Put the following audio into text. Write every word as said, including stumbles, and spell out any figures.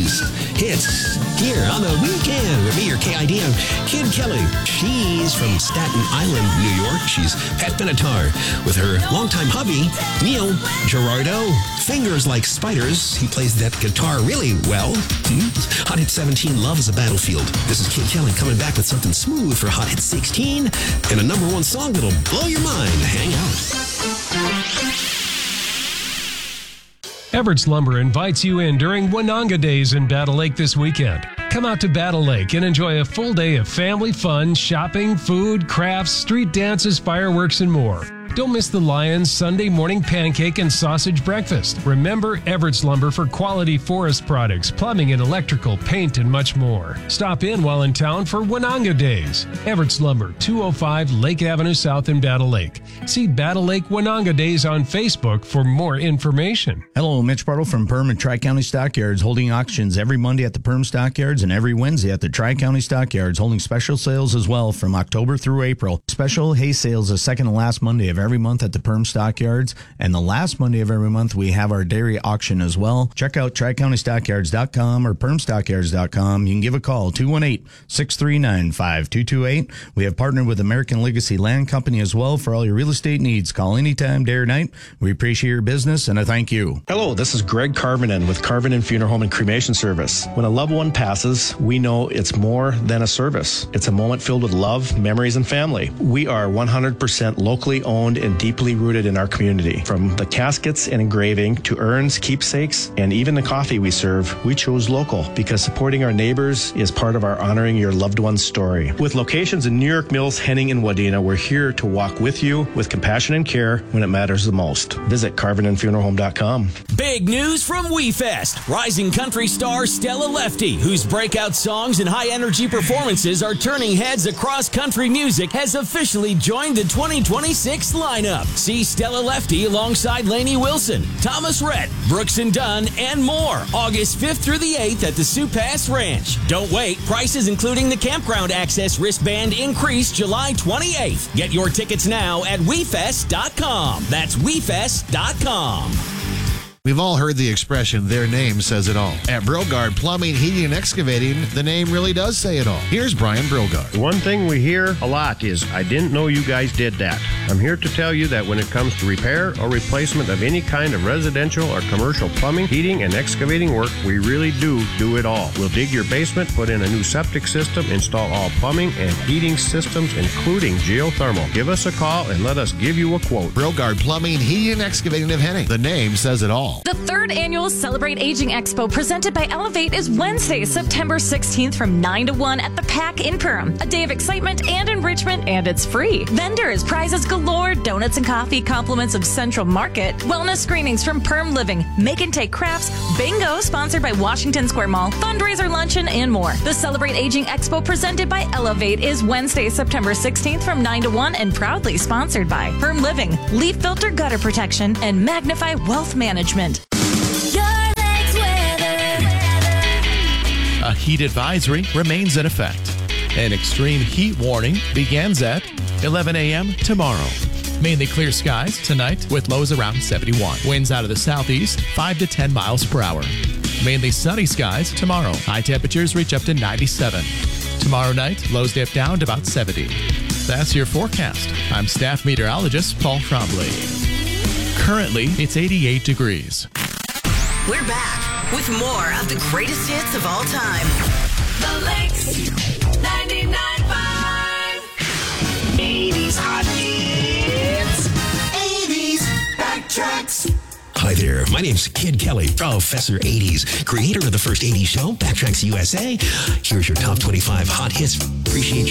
eighties hits here on the weekend with me, your K I D M, Kid Kelly. She's from Staten Island, New York. She's Pat Benatar with her longtime hubby, Neil Girardo. Fingers like spiders. He plays that guitar really well. Hmm? Hot Hit seventeen, Love is a Battlefield. This is Kid Kelly coming back with something smooth for Hot Hit sixteen and a number one song that'll blow your mind. Hang out. Everett's Lumber invites you in during Winonga Days in Battle Lake this weekend. Come out to Battle Lake and enjoy a full day of family fun, shopping, food, crafts, street dances, fireworks, and more. Don't miss the Lions Sunday morning pancake and sausage breakfast. Remember Everett's Lumber for quality forest products, plumbing and electrical, paint, and much more. Stop in while in town for Winonga Days. Everett's Lumber, two oh five Lake Avenue South in Battle Lake. See Battle Lake Winonga Days on Facebook for more information. Hello, Mitch Bartle from Perm and Tri-County Stockyards, holding auctions every Monday at the Perm Stockyards and every Wednesday at the Tri-County Stockyards, holding special sales as well from October through April. Special hay sales the second and last Monday of every month at the Perm Stockyards, and the last Monday of every month we have our dairy auction as well. Check out tri county stockyards dot com or perm stockyards dot com. You can give a call, two one eight, six three nine, five two two eight. We have partnered with American Legacy Land Company as well for all your real estate needs. Call anytime, day or night. We appreciate your business, and a thank you. Hello, this is Greg Carvinen with Carvinen Funeral Home and Cremation Service. When a loved one passes, we know it's more than a service. It's a moment filled with love, memories, and family. We are one hundred percent locally owned and deeply rooted in our community. From the caskets and engraving to urns, keepsakes, and even the coffee we serve, we chose local because supporting our neighbors is part of our honoring your loved one's story. With locations in New York Mills, Henning, and Wadena, we're here to walk with you with compassion and care when it matters the most. Visit carvinen funeral home dot com. Big news from WeFest. Rising country star Stella Lefty, whose breakout songs and high-energy performances are turning heads across country music, has officially joined the twenty twenty-six lineup. See Stella Lefty alongside Lainey Wilson, Thomas Rhett, Brooks and Dunn, and more. August fifth through the eighth at the Sioux Pass Ranch. Don't wait. Prices including the campground access wristband increase July twenty-eighth. Get your tickets now at we fest dot com. That's we fest dot com. We've all heard the expression, their name says it all. At Brogard Plumbing, Heating, and Excavating, the name really does say it all. Here's Brian Brogard. One thing we hear a lot is, I didn't know you guys did that. I'm here to tell you that when it comes to repair or replacement of any kind of residential or commercial plumbing, heating, and excavating work, we really do do it all. We'll dig your basement, put in a new septic system, install all plumbing and heating systems, including geothermal. Give us a call and let us give you a quote. Brogard Plumbing, Heating, and Excavating of Henning. The name says it all. The third annual Celebrate Aging Expo presented by Elevate is Wednesday, September sixteenth from nine to one at the Pack in Perham. A day of excitement and enrichment, and it's free. Vendors, prizes galore, donuts and coffee, compliments of Central Market, wellness screenings from Perm Living, Make and Take Crafts, bingo sponsored by Washington Square Mall, fundraiser luncheon, and more. The Celebrate Aging Expo presented by Elevate is Wednesday, September sixteenth from nine to one and proudly sponsored by Perm Living, Leaf Filter Gutter Protection, and Magnify Wealth Management. A heat advisory remains in effect. An extreme heat warning begins at eleven a.m. tomorrow. Mainly clear skies tonight with lows around seventy-one. Winds out of the southeast, five to ten miles per hour. Mainly sunny skies tomorrow. High temperatures reach up to ninety-seven. Tomorrow night, lows dip down to about seventy. That's your forecast. I'm staff meteorologist Paul Trombley. Currently, it's eighty-eight degrees. We're back with more of the greatest hits of all time. The Lakes ninety-nine point five. eighties hot hits. eighties backtracks. Hi there, my name's Kid Kelly, Professor eighties, creator of the first eighties show, Backtracks U S A. Here's your top twenty-five hot hits. Appreciate